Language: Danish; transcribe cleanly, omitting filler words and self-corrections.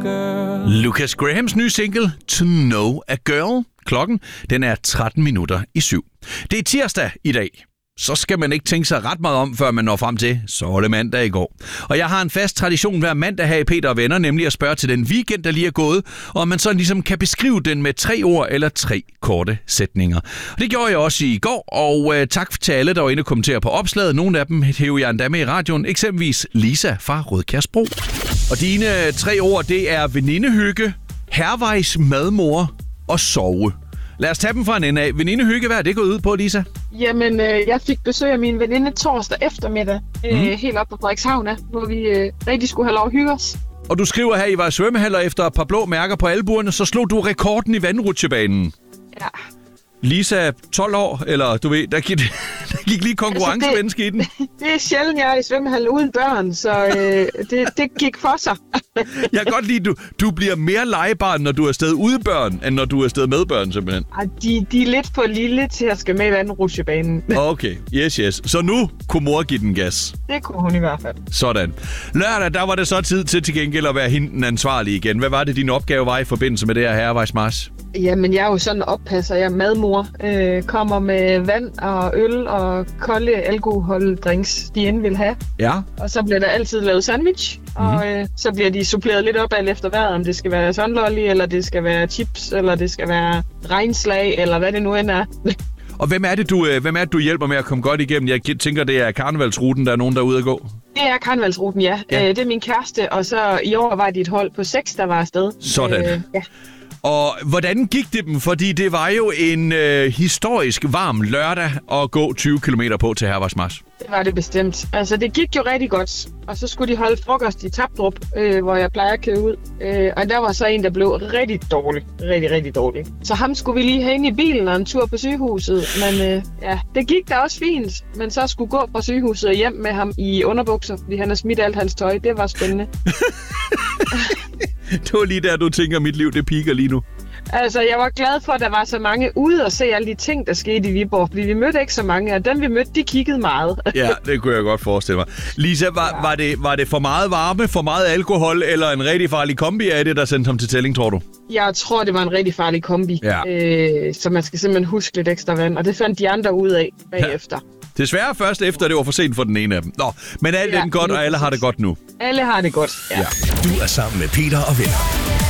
girl. Lucas Grahams nye single, To Know a Girl. Klokken, den er 7:13. Det er tirsdag i dag. Så skal man ikke tænke sig ret meget om, før man når frem til, så var det mandag i går. Og jeg har en fast tradition hver mandag her i Peter og Venner, nemlig at spørge til den weekend, der lige er gået, og om man så ligesom kan beskrive den med 3 ord eller 3 korte sætninger. Og det gjorde jeg også i går, og tak til alle, der var inde og kommentere på opslaget. Nogle af dem hæver jeg endda med i radioen, eksempelvis Lisa fra Rødkærsbro. Og dine 3 ord, det er venindehygge, hervejs madmor og sove. Lad os tage dem fra en ende af. Venindehygge, hvad er det gået ud på, Lisa? Jamen, jeg fik besøg af min veninde torsdag eftermiddag, helt op på Frederikshavn, hvor vi rigtig skulle have lov at hygge os. Og du skriver her, I var i svømmehaller efter et par blå mærker på albuerne, så slog du rekorden i vandrutsjebanen. Ja. Lisa, 12 år, eller du ved, der gik lige konkurrencemenneske i den. Det er sjældent, jeg er i svømmehallen uden børn, så det gik for sig. Jeg kan godt lide, du bliver mere legebarn, når du er afsted ude børn, end når du er afsted med børn, simpelthen. De er lidt for lille til at skal med i vandrutsjebanen. Okay, yes. Så nu kunne mor give den gas. Det kunne hun i hvert fald. Sådan. Lørdag, der var det så tid til gengæld at være hende ansvarlig igen. Hvad var det, din opgave var i forbindelse med det her herrevejsmarch? Jamen, jeg er jo sådan oppasser. Jeg er madmor. Kommer med vand og øl og kolde alkoholdrinks, de end vil have. Ja. Og så bliver der altid lavet sandwich. Og så bliver de suppleret lidt op alt efter vejret, om det skal være sundlolly, eller det skal være chips, eller det skal være regnslag, eller hvad det nu end er. Og hvem er det, du hjælper med at komme godt igennem? Jeg tænker, det er karnevalsruten, der er nogen, der er ude at gå. Det er karnevalsruten, ja. Det er min kæreste, og så i år var de et hold på 6, der var afsted. Sådan. Ja. Og hvordan gik det dem? Fordi det var jo en historisk varm lørdag at gå 20 km på til herrevejsmarch. Det var det bestemt. Altså, det gik jo rigtig godt. Og så skulle de holde frokost i Tapdrup, hvor jeg plejer at køre ud. Og der var så en, der blev rigtig dårlig. Rigtig dårlig. Så ham skulle vi lige have ind i bilen og en tur på sygehuset. Men det gik da også fint. Men så skulle gå fra sygehuset og hjem med ham i underbukser, fordi han har smidt alt hans tøj. Det var spændende. Det var lige der, du tænker, mit liv det piker lige nu. Altså, jeg var glad for, at der var så mange ude og se alle de ting, der skete i Viborg, fordi vi mødte ikke så mange, og dem vi mødte, de kiggede meget. Ja, det kunne jeg godt forestille mig. Lisa, var det for meget varme, for meget alkohol, eller en rigtig farlig kombi af det, der sendte ham til tælling, tror du? Jeg tror, det var en rigtig farlig kombi, så man skal simpelthen huske lidt ekstra vand, og det fandt de andre ud af bagefter. Ja. Desværre først efter, det var for sent for den ene af dem. Nå, men alt er godt, og alle har det godt nu. Alle har det godt, ja. Du er sammen med Peter og Venner.